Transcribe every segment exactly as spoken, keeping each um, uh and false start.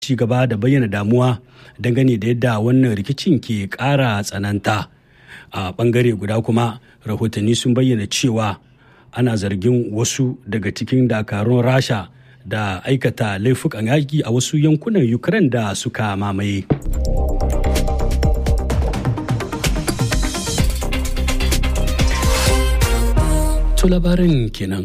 ci gaba da bayyana damuwa dangane da yadda wannan rikicin ke ƙara tsananta. A ɓangare guda kuma rahotanni sun bayyana cewa ana zargin wasu daga cikin dakarun Rasha da aikata laifukan yaƙi a wasu yankunan Ukraine da suka mamaye. To labarin kenan.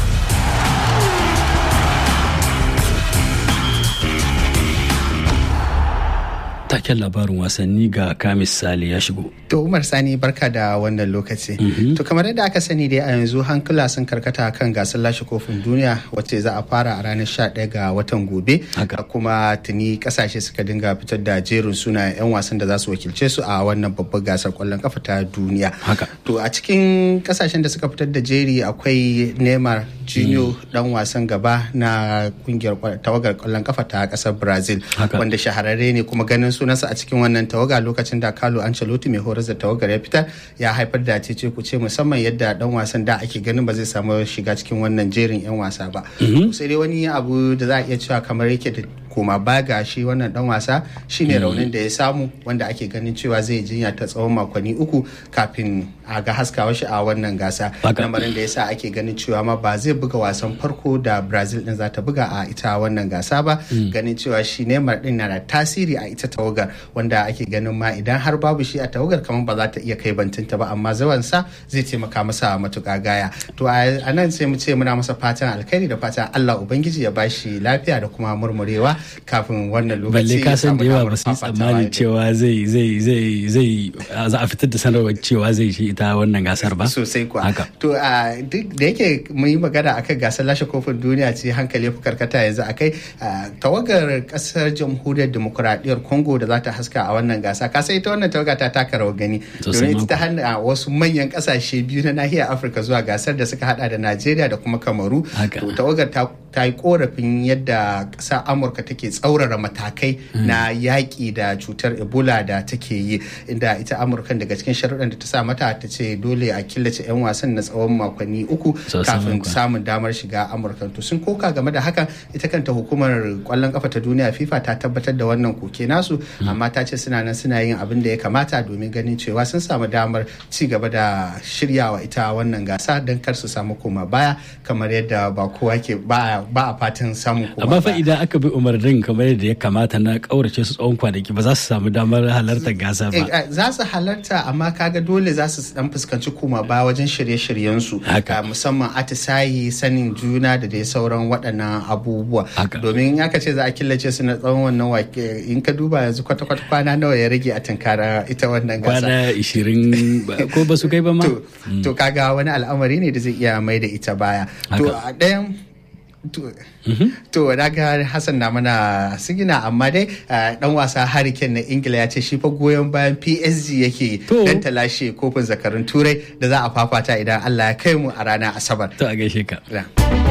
Taken labarin wasanni ga Kamis Sale ya shigo. To Umar Sani barka da wannan lokaci. Mm-hmm. To kamar yadda aka sani dai a yanzu hankula sun karkata kan gasar lashe kofin duniya wacce za a fara a ranar sha ɗaya ga watan gobe. Haka. Kuma tuni kasashe suka dinga fitar da jerin suna 'yan wasan da za su wakilce su a wannan babbar gasar kwallon kafa ta duniya. Haka. To a cikin kasashen da suka fitar da jeri akwai Neymar Junior mm. dan wasan gaba na kungiyar tawagar kwallon kafa ta kasar Brazil. Haka. Wanda shahararre ne kuma ganin sunansa a cikin wannan tawaga lokacin da Carlo Ancelotti mai horar da tawagar ya fitar ya haifar da cece kuce musamman yadda dan wasan da ake ganin ba zai samu shiga cikin wannan jerin 'yan wasa ba. Mm-hmm. Sai dai wani abu da za a iya cewa kamar yake da koma baga shi wannan dan wasa shine raunin da ya samu wanda ake ganin cewa zai jinya ta tsawon makonni uku kafin a ga haskawa shi a wannan gasa. Lamarin da yasa ake ganin cewa ma ba zai buga wasan farko da Brazil din za ta buga a ita wannan gasa ba. Mm. Ganin cewa shi Neymar din na da tasiri a ita tawagar wanda ake ganin ma idan har babu shi a tawagar kamar ba za ta iya kai bantinta ba amma zawansa zai taimaka masa matuƙa gaya. To a nan sai mu ce muna masa fatan alkhairi da fatan Allah ubangiji ya bashi lafiya da kuma murmurewa kafin wannan lokaci. Balle ka san da yawa ba su yi tsammanin cewa zai zai zai zai za a fitar da sanarwar cewa zai shi ita wannan gasar ba. Sosai kuwa. To duk da yake mun yi magana akan gasar lashe kofin duniya ce hankali fi karkata yanzu akai tawagar kasar jamhuriyar demokuraɗiyyar Congo da za ta haska a wannan gasa. Ka sai ita wannan tawaga ta taka rawar gani. Domin ita ta hana wasu manyan kasashe biyu na nahiyar Afirka zuwa gasar da suka hada da Najeriya da kuma Kamaru. To tawagar ta ta yi korafin yadda ƙasar Amurka take tsaurara matakai mm. na yaƙi da cutar Ebola da take yi inda ita Amurka daga cikin sharuɗan da ta sa mata ta ce dole a killace 'yan wasan na tsawon makonni uku so, kafin samun damar shiga Amurka. To sun koka game da haka ita kanta hukumar ƙwallon ƙafa ta duniya FIFA ta tabbatar da wannan koke nasu mm. amma ta ce suna nan suna yin abin da ya kamata domin ganin cewa sun samu damar ci gaba da shiryawa ita wannan gasa don kar su samu koma baya kamar yadda ba kowa ke ba ba a fatan samun koma amma fa idan aka bi umarnin kamar yadda ya kamata na kaurace su tsawon kwanaki ba za su samu damar halartar gasar ba. Za su halarta amma kaga dole za su dan fuskanci koma baya wajen shirye-shiryen su musamman atisayi sanin juna da dai sauran waɗannan abubuwa domin aka ce za a killace su na tsawon wannan wake in ka duba yanzu kwata-kwata kwana nawa ya rage a tunkara ita wannan gasa kwana ishirin ko ba su kai ba ma to kaga wani al'amari ne da zai iya mai da ita baya to a ɗayan To, mm-hmm. to daga Hassan na mana sigina amma dai uh, dan wasa Harry Kane na Ingila ya ce shi fa goyon bayan P S G yake dan ta lashe kofin zakarun Turai da za a fafata idan Allah ya kai mu a ranar Asabar. To a gaishe ka. Yeah.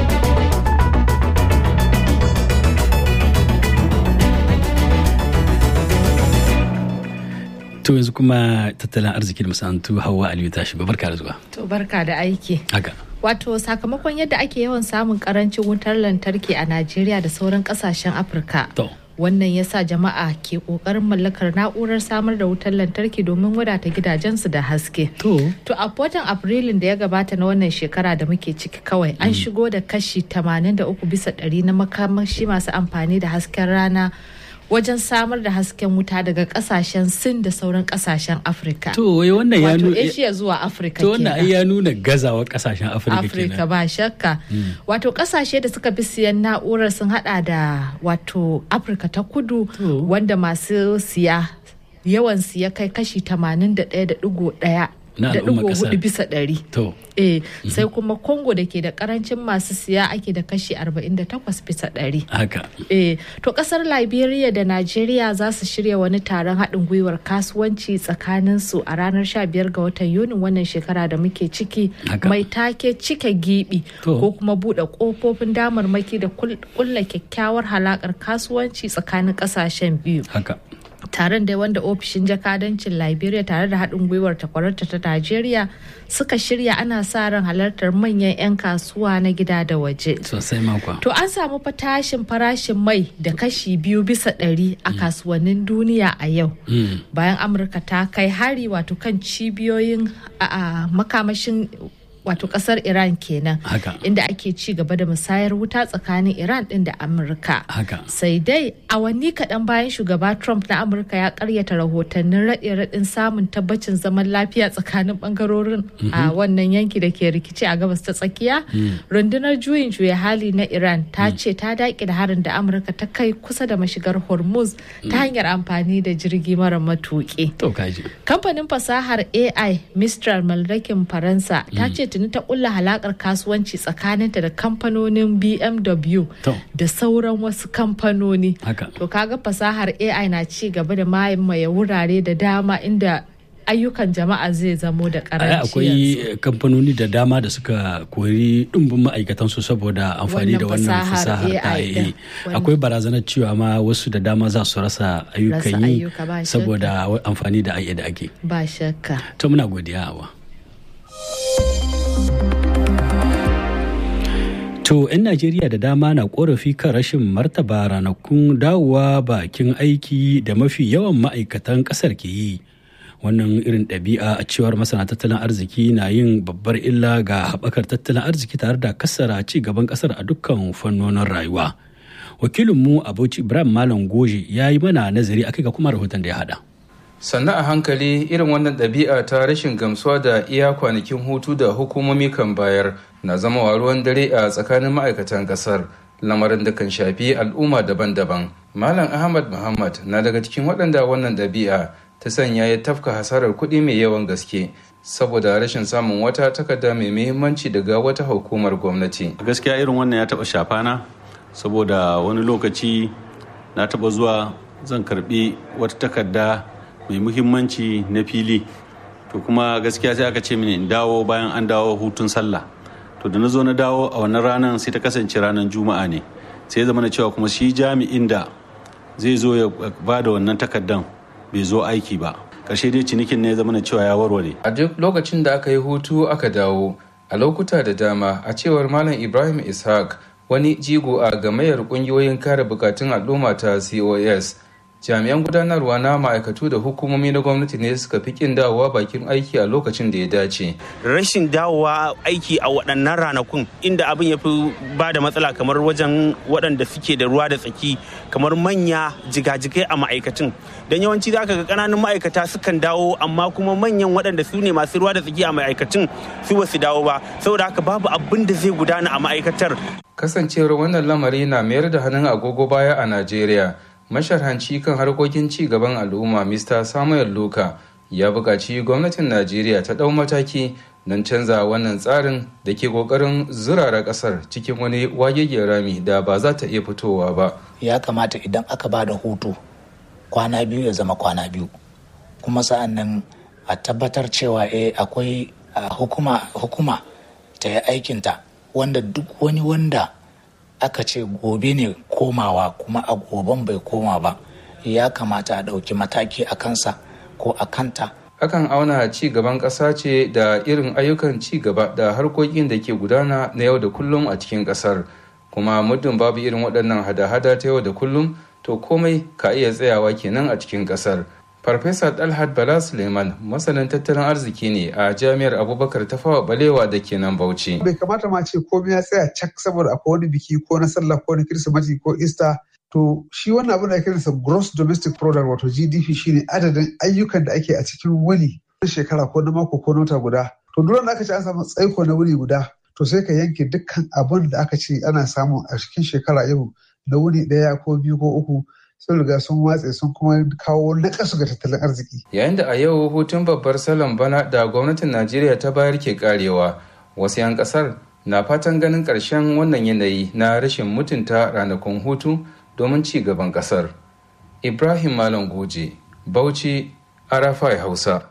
To yanzu kuma tattalin arzikin masana'antu Hauwa Aliyu ta shiga barka da zuwa. To barka da aiki. Haka. Wato sakamakon yadda ake yawan samun karancin wutar lantarki a Najeriya da sauran kasashen Afirka. To. Wannan ya sa jama'a ke kokarin mallakar na'urar samar da wutar lantarki domin wadata gidajensu da haske. To. To a watan Afrilun da ya gabata na wannan shekara da muke ciki kawai an shigo da kashi tamanin da uku bisa ɗari na makamashi masu amfani da hasken rana wajen samar da hasken wuta daga kasashen Sin da sauran kasashen Afirka. To wannan ya nuna wato Asia zuwa Afirka kenan. To wannan ya nuna gazawa kasashen Afirka kenan. Afirka ba shakka. Mm. Wato kasashe da suka fi siyan na'urar sun hada da wato Afirka ta Kudu wanda masu siya yawan siya kai kashi tamanin da ɗaya da ɗigo ɗaya. Na da ɗigo hudu bisa ɗari. To. Eh, mm-hmm. Sai kuma Congo da ke da karancin masu siya ake da kashi arba'in da takwas bisa ɗari. Haka. Eh, to kasar Liberia da Najeriya za su shirya wani taron haɗin gwiwar kasuwanci tsakanin su a ranar sha biyar ga watan Yunin wannan shekara da muke ciki. Haka. Mai take cike gibi ko kuma buɗe ƙofofin damarmaki da kulla kyakkyawar halakar kasuwanci tsakanin ƙasashen biyu. Haka. taron dai wanda ofishin jakadancin Liberia tare da haɗin gwiwar takwararta ta Najeriya suka shirya, ana sa ran halartar manyan 'yan kasuwa na gida da waje. Sosai makwa. To an samu fatashin farashin mai da kashi biyu bisa ɗari a kasuwannin duniya a yau. Bayan Amurka ta kai hari wato kan cibiyoyin a makamashin wato kasar Iran kenan. Haka. Inda ake ci gaba da musayar wuta tsakanin Iran din da Amurka. Haka. Sai dai awanni kaɗan bayan shugaba Trump na Amurka ya karyata rahotannin raɗe-raɗin samun tabbacin zaman lafiya tsakanin bangarorin a wannan yanki da ke rikici a gabas ta tsakiya. Rundunar juyin juya hali na Iran ta ce ta daƙi da harin da Amurka ta kai kusa da mashigar Hormuz ta hanyar amfani da jirgi mara matuƙi. To kaji. Kamfanin fasahar A I Mistral mallakin Faransa ta ce tuni ta kulla halakar kasuwanci tsakaninta da kamfanonin B M W da sauran wasu kamfanoni. To kaga fasahar A I na ci gaba da mamaye wurare da dama inda ayyukan jama'a zai zamo da karanci. Akwai kamfanoni da dama da suka kori ɗumbin ma'aikatansu saboda amfani da wannan fasahar A I. Akwai barazanar cewa ma wasu da dama za su rasa ayyukan yi saboda amfani da A I da ake. Ba shakka. To muna godiya Awa. To, 'yan Najeriya da dama na korafi kan rashin martaba ranakun dawowa bakin aiki da mafi yawan ma'aikatan ƙasar ke yi. Wannan irin ɗabi'a a cewar masana tattalin arziki na yin babbar illa ga haɓakar tattalin arziki tare da kasara ci gaban ƙasar a dukkan fannonin rayuwa. Wakilinmu Abuci Ibrahim Malam Goje ya yi mana nazari akai ga kuma rahoton da ya haɗa. Sannan a hankali irin wannan ɗabi'a ta rashin gamsuwa da iya kwanakin hutu da hukumomi kan bayar na zama ruwan dare a tsakanin ma'aikatan ƙasar, lamarin da kan shafi al'umma daban-daban. Malam Ahmad Muhammad na daga cikin waɗanda wannan ɗabi'a ta sanya ya tafka hasarar kuɗi mai yawan gaske saboda rashin samun wata takarda mai muhimmanci daga wata hukumar gwamnati. Gaskiya irin wannan ya taɓa shafana saboda wani lokaci na taɓa zuwa zan karɓi wata takarda mai muhimmanci na fili, to kuma gaskiya sai aka ce mini in dawo bayan an dawo hutun sallah. To da na zo na dawo a wannan ranar sai ta kasance ranar juma'a ne, sai ya zama na cewa kuma shi jami'in da zai zo ya ba da wannan takardan bai zo aiki ba. Karshe dai cinikin ne ya zama na cewa ya warware. A duk lokacin da aka yi hutu aka dawo a lokuta da dama, a cewar Malam Ibrahim Ishaq, wani jigo a gamayyar kungiyoyin kare bukatun al'umma ta C O S, jami'an gudanarwa na ma'aikatu da hukumomi na gwamnati ne suka fi kin dawowa bakin aiki a lokacin da ya dace. Rashin dawowa aiki a waɗannan ranakun inda abin ya fi ba da matsala kamar wajen waɗanda suke da ruwa da tsaki, kamar manya jigajigai a ma'aikatun. Don yawanci za ka ga ƙananan ma'aikata sukan dawo, amma kuma manyan waɗanda su ne masu ruwa da tsaki a ma'aikatun su ba su dawo ba, saboda haka babu abin da zai gudana a ma'aikatar. Kasancewar wannan lamari na mayar da hannun agogo baya a Najeriya. Masharhanci kan harkokin ci gaban al'umma Mister Samuel Luka ya buƙaci gwamnatin Najeriya ta ɗau mataki don canza wannan tsarin da ke ƙoƙarin zurara ƙasar cikin wani wagegen rami da ba za ta iya fitowa ba. Ya kamata idan aka ba da hutu kwana biyu ya zama kwana biyu, kuma sa'an nan a tabbatar cewa eh akwai hukuma hukuma ta yi aikinta, wanda duk wani wanda aka ce gobe ne komawa kuma a goben bai koma ba, ya kamata a ɗauki mataki a kansa ko a kanta. Akan auna ci gaban ƙasa ce da irin ayyukan ci gaba da harkokin da ke gudana na yau da kullum a cikin ƙasar, kuma muddin babu irin waɗannan hada-hada ta yau da kullum, to komai ka iya tsayawa kenan a cikin ƙasar. Farfesa Dalhat Bala Suleiman masanin tattalin arziki ne a Jami'ar Abubakar Tafawa Balewa da ke nan Bauchi. Bai kamata ma ce komai ya tsaya cak saboda akwai wani biki ko na sallah ko na Kirsimeti ko Easter. To shi wannan abin da ake kiransa gross domestic product wato G D P shine adadin ayyukan da ake a cikin wuni na shekara ko na mako ko na wata guda. To duk da aka ce an samu tsaiko na wuni guda, to sai ka yanke dukkan abin da aka ce ana samu a cikin shekara yau na wuni ɗaya ko biyu ko uku. Sun riga sun watse sun kuma kawo nakasu ga tattalin arziki. Yayin da a yau hutun babbar salon bana da gwamnatin Najeriya ta bayar ke karewa, wasu 'yan kasar na fatan ganin ƙarshen wannan yanayi na rashin mutunta ranakun hutu domin ci gaban kasar. Ibrahim Malam Goje, Bauchi, Arafai Hausa.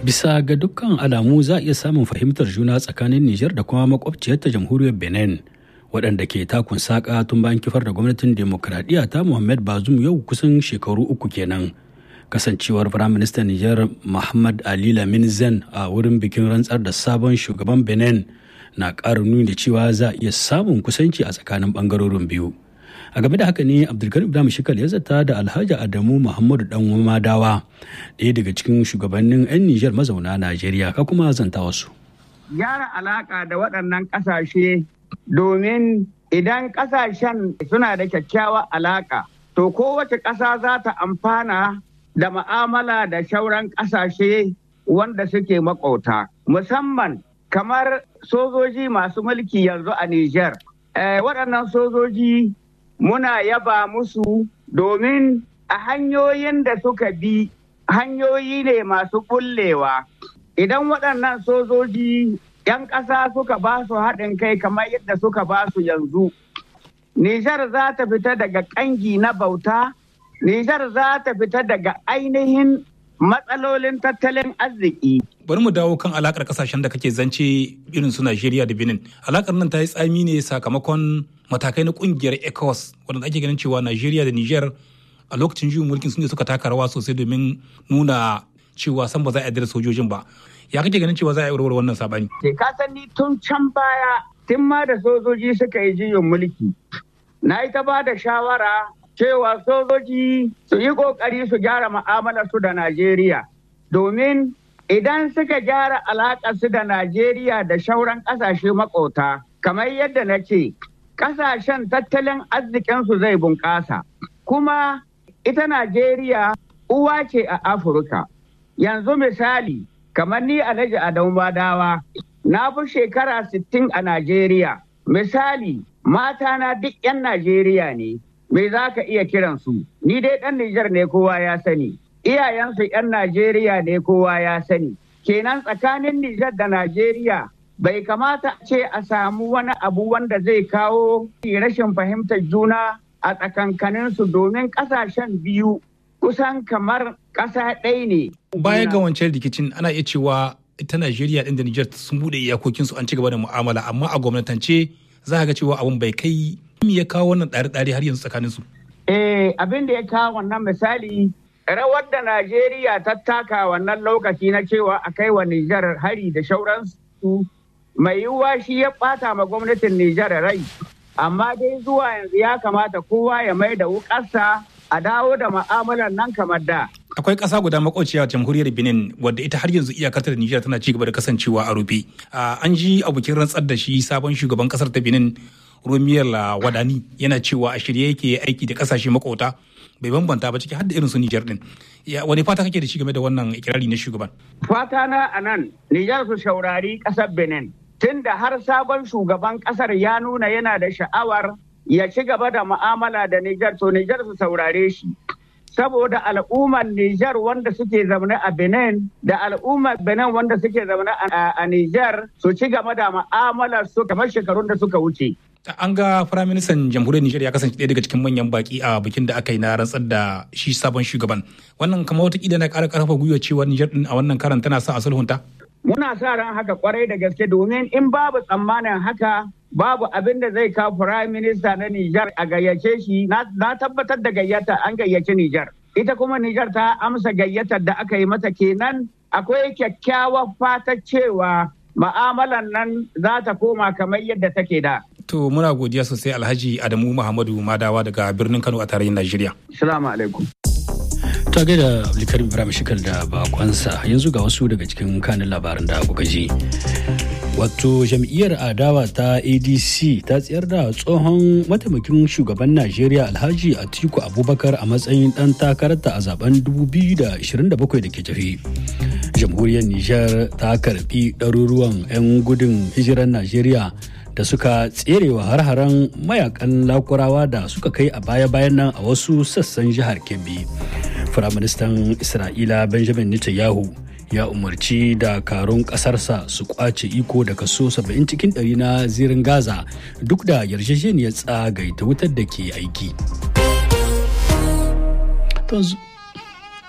Bisa ga dukkan alamu za a iya samun fahimtar juna tsakanin Nijar da kuma makwabciyarta jamhuriyar Benin, waɗanda ke takun saƙa tun bayan kifar da gwamnatin demokuraɗiyya ta Muhammad Bazoum yau kusan shekaru uku kenan. Kasancewar Firaministan Nijar Muhammad Ali Lamin Zen a wurin bikin rantsar da sabon shugaban Benin na ƙara nuni da cewa za a iya samun kusanci a tsakanin ɓangarorin biyu. A game da haka ne Abdulkarim Ibrahim Shikal ya zata da Alhaji Adamu Muhammadu Dan Madawa, ɗaya daga cikin shugabannin 'yan Nijar mazauna Najeriya, ka kuma zanta wasu. Gyara alaƙa da waɗannan ƙasashe domin idan ƙasashen suna da kyakkyawar alaƙa, to kowace ƙasa za ta amfana da ma'amala da shauran ƙasashe wanda suke maƙota. Musamman kamar sojoji masu mulki yanzu a Nijar. Eh, waɗannan sojoji muna yaba musu domin a hanyoyin da suka bi hanyoyi ne masu bullewa. Idan waɗannan sojoji 'yan ƙasa suka ba su haɗin kai kamar yadda suka ba su yanzu, Nijar za ta fita daga ƙangi na bauta, Nijar za ta fita daga ainihin matsalolin tattalin arziki. Bari mu dawo kan alakar kasashen da kake zance irin su Najeriya da Benin. Alakar nan ta yi tsami ne sakamakon matakai na kungiyar ECOWAS wanda ake ganin cewa Najeriya da Niger a lokacin juyin mulkin sun ne suka taka rawa sosai domin nuna cewa san ba za a yarda da sojojin ba. Ya kake ganin cewa za a yi warware wannan sabani? Ka san ni tun can baya tun ma da sojoji suka yi juyin mulki. Na yi ta ba da shawara cewa sojoji su yi kokari su gyara mu'amalar su da Najeriya domin idan suka gyara alaƙar su da Najeriya da shauran ƙasashe makota, kamar yadda na ce, ƙasashen tattalin arzikinsu zai bunƙasa. Kuma ita Najeriya uwa ce a Afirka. Yanzu misali, kamar ni Alhaji Adamu Badawa, na fi shekara sittin a Najeriya. Misali, mata na duk 'yan Najeriya ne. Me za ka iya kiransu? Ni dai ɗan Nijar ne kowa ya sani. Iyayensu 'yan Najeriya ne kowa ya sani. Kenan tsakanin Nijar da Najeriya bai kamata ce a samu wani abu wanda zai kawo rashin fahimtar juna a tsakankaninsu domin ƙasashen biyu kusan kamar ƙasa ɗaya ne. Baya ga wancan rikicin ana iya cewa ita Najeriya ɗin da Nijar sun buɗe iyakokinsu an ci gaba da mu'amala, amma a gwamnatance za ga cewa abun bai kai me ya kawo wannan ɗare-ɗare har yanzu tsakaninsu. Eh, abin da ya kawo wannan misali rawar da Najeriya ta taka wannan lokaci na cewa a kai wa Nijar hari da shauransu mai yiwuwa shi ya ɓata ma gwamnatin Nijar rai. Amma dai zuwa yanzu ya kamata kowa ya mai da wukarsa a dawo da ma'amalar nan kamar da. Akwai ƙasa guda makwauciya jamhuriyar Benin wadda ita har yanzu iyakarta da Nijar tana ci gaba da kasancewa a rufe. An ji a bikin rantsar da shi sabon shugaban ƙasar ta Benin Romiyar Wadani yana cewa a shirye yake aiki da kasashe makota bai bambanta ba ciki har da irin su Nijar din. Wani fata kake da shi game da wannan ikirari na shugaban? Fata na a nan Nijar su shaurari kasar Benin tunda har sabon shugaban kasar ya nuna yana da sha'awar ya ci gaba da mu'amala da Nijar, to Nijar su saurare shi. Saboda al'ummar Nijar wanda suke zaune a Benin da al'ummar Benin wanda suke zaune a Nijar su ci gaba da mu'amalar su kamar shekarun da suka wuce. An ga Firaministan Jamhuriyar Nijar ya kasance ɗaya daga cikin manyan baki a bikin da aka yi na rantsar da shi sabon shugaban. Wannan kamar wata na ƙara ƙarfafa gwiwa cewa Nijar ɗin a wannan karan tana sa a sulhunta? Muna sa ran haka kwarai da gaske domin in babu tsammanin haka babu abin da zai kawo Firaminista na Nijar a gayyace shi na tabbatar da gayyata an gayyace Nijar. Ita kuma Nijar ta amsa gayyatar da aka yi mata kenan akwai kyakkyawar fata cewa ma'amalan nan za ta koma kamar yadda take da. To muna godiya sosai Alhaji Adamu Muhammadu Madawa daga birnin Kano a tarayyar Najeriya. Assalamu alaikum. Ta gaida Abdulkarim Ibrahim Shikal da bakonsa, yanzu ga wasu daga cikin kanin labaran da kuka ji. Wato jam'iyyar adawa ta A D C ta tsayar da tsohon mataimakin shugaban Najeriya Alhaji Atiku Abubakar a matsayin ɗan takararta a zaben dubu biyu da ashirin da bakwai da ke tafi. Jamhuriyar Nijar ta karbi ɗaruruwan 'yan gudun hijirar Najeriya da suka tserewa har-haren mayakan lakurawa da suka kai a baya-bayan nan a wasu sassan jihar Kebbi. Firaministan Isra'ila Benjamin Netanyahu ya umarci dakarun ƙasarsa su kwace iko da kaso saba'in cikin ɗari na zirin Gaza duk da yarjejeniyar tsagaita wutar da ke aiki.